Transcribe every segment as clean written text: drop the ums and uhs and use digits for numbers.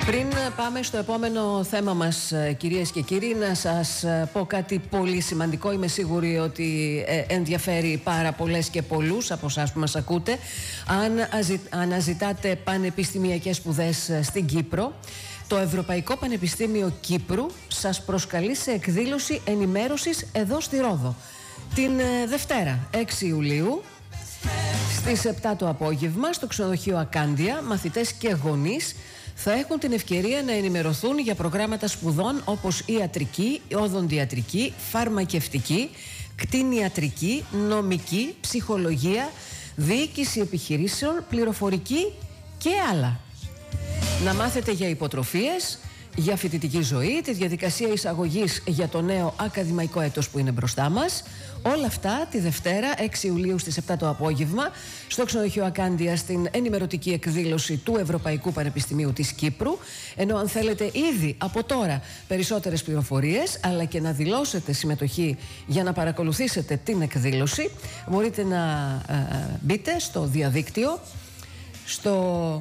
Πριν πάμε στο επόμενο θέμα μας, κυρίες και κύριοι, να σας πω κάτι πολύ σημαντικό. Είμαι σίγουρη ότι ενδιαφέρει πάρα πολλές και πολλούς από εσάς που μας ακούτε. Αν αναζητάτε πανεπιστημιακές σπουδές στην Κύπρο, το Ευρωπαϊκό Πανεπιστήμιο Κύπρου σας προσκαλεί σε εκδήλωση ενημέρωσης εδώ στη Ρόδο την Δευτέρα 6 Ιουλίου στις 7 το απόγευμα στο ξενοδοχείο Ακάντια. Μαθητές και γονείς θα έχουν την ευκαιρία να ενημερωθούν για προγράμματα σπουδών όπως ιατρική, οδοντιατρική, φαρμακευτική, κτηνιατρική, νομική, ψυχολογία, διοίκηση επιχειρήσεων, πληροφορική και άλλα. Να μάθετε για υποτροφίες, για φοιτητική ζωή, τη διαδικασία εισαγωγής για το νέο ακαδημαϊκό έτος που είναι μπροστά μας. Όλα αυτά τη Δευτέρα 6 Ιουλίου στις 7 το απόγευμα στο ξενοδοχείο Ακάντια στην ενημερωτική εκδήλωση του Ευρωπαϊκού Πανεπιστημίου της Κύπρου. Ενώ αν θέλετε ήδη από τώρα περισσότερες πληροφορίες αλλά και να δηλώσετε συμμετοχή για να παρακολουθήσετε την εκδήλωση, μπορείτε να μπείτε στο διαδίκτυο στο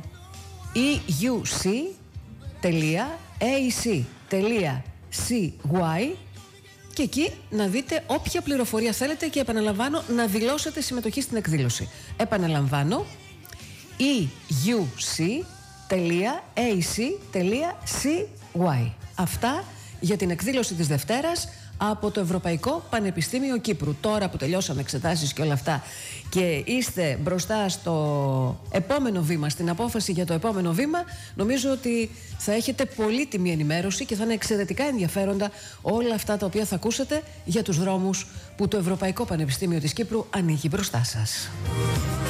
euc.ac.cy και εκεί να δείτε όποια πληροφορία θέλετε και επαναλαμβάνω να δηλώσετε συμμετοχή στην εκδήλωση. Επαναλαμβάνω euc.ac.cy. Αυτά για την εκδήλωση της Δευτέρας από το Ευρωπαϊκό Πανεπιστήμιο Κύπρου. Τώρα που τελειώσαμε εξετάσεις και όλα αυτά και είστε μπροστά στο επόμενο βήμα, στην απόφαση για το επόμενο βήμα, νομίζω ότι θα έχετε πολύτιμη ενημέρωση και θα είναι εξαιρετικά ενδιαφέροντα όλα αυτά τα οποία θα ακούσετε για τους δρόμους που το Ευρωπαϊκό Πανεπιστήμιο της Κύπρου ανοίγει μπροστά σας.